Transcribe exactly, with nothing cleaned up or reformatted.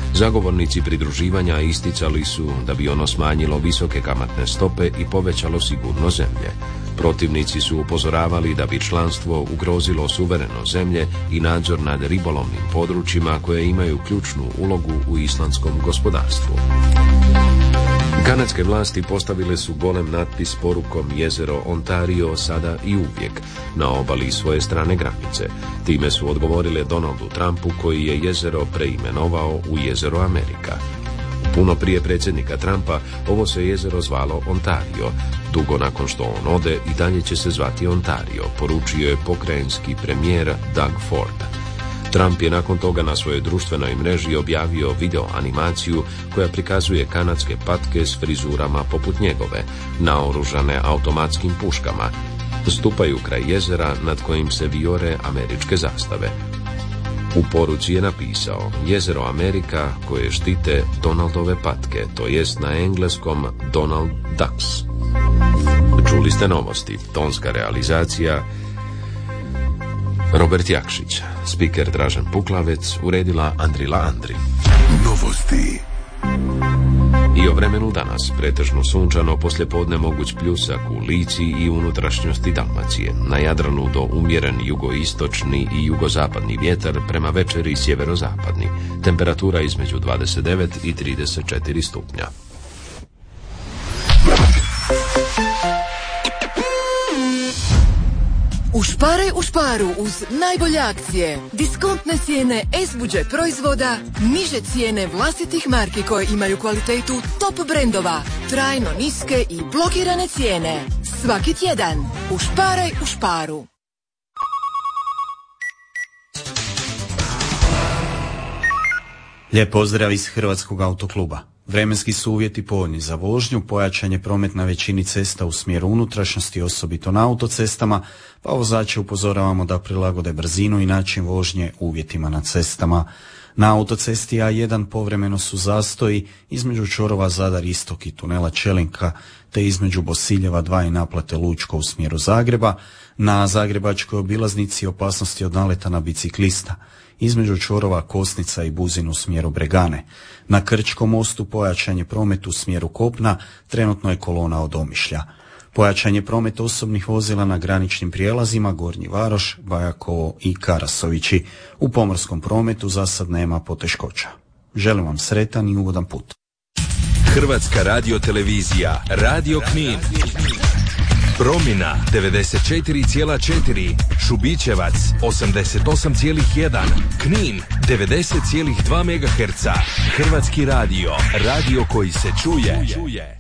Zagovornici pridruživanja isticali su da bi ono smanjilo visoke kamatne stope i povećalo sigurnost zemlje. Protivnici su upozoravali da bi članstvo ugrozilo suverenost zemlje i nadzor nad ribolovnim područjima koje imaju ključnu ulogu u islandskom gospodarstvu. Kanadske vlasti postavile su golem natpis s porukom jezero Ontario sada i uvijek na obali svoje strane granice. Time su odgovorile Donaldu Trumpu koji je jezero preimenovao u jezero Amerika. Puno prije predsjednika Trumpa ovo se jezero zvalo Ontario. Dugo nakon što on ode i dalje će se zvati Ontario, poručio je pokrajinski premijer Doug Ford. Trump je nakon toga na svojoj društvenoj mreži objavio video animaciju koja prikazuje kanadske patke s frizurama poput njegove, naoružane automatskim puškama. Stupaju kraj jezera nad kojim se vijore američke zastave. U poruci je napisao jezero Amerika koje štite Donaldove patke, to jest na engleskom Donald Ducks. Čuli ste novosti, tonska realizacija Robert Jakšić, spiker Dražen Puklavec, uredila Andrila Andri. Novosti. I o vremenu danas, pretežno sunčano, poslijepodne moguć pljusak u Lici i unutrašnjosti Dalmacije. Na Jadranu do umjeren jugoistočni i jugozapadni vjetar, prema večeri sjeverozapadni. Temperatura između dvadeset devet i trideset četiri stupnja. Ušparaj u šparu uz najbolje akcije. Diskontne cijene S budžet proizvoda, niže cijene vlastitih marki koje imaju kvalitetu top brendova, trajno niske i blokirane cijene. Svaki tjedan. Ušparaj u šparu. Lijep pozdrav iz Hrvatskog autokluba. Vremenski su uvjeti povoljni za vožnju, pojačan je promet na većini cesta u smjeru unutrašnjosti, osobito na autocestama, pa vozače upozoravamo da prilagode brzinu i način vožnje uvjetima na cestama. Na autocesti A jedan povremeno su zastoji između čvorova Zadar Istok i tunela Čelinka, te između Bosiljeva dva i naplate Lučko u smjeru Zagreba. Na zagrebačkoj obilaznici opasnosti od naleta na biciklista, između čvorova Kosnica i Buzin u smjeru Bregane. Na Krčkom mostu pojačan je promet u smjeru kopna, trenutno je kolona od Omišlja. Pojačan je promet osobnih vozila na graničnim prijelazima Gornji Varoš, Bajakovo i Karasovići. U pomorskom prometu za sad nema poteškoća. Želim vam sretan i ugodan put. Hrvatska radiotelevizija, Radio Knin. Promina devedeset četiri zarez četiri, Šubićevac osamdeset osam zarez jedan, Knin devedeset zarez dva megaherca. Hrvatski radio, radio koji se čuje.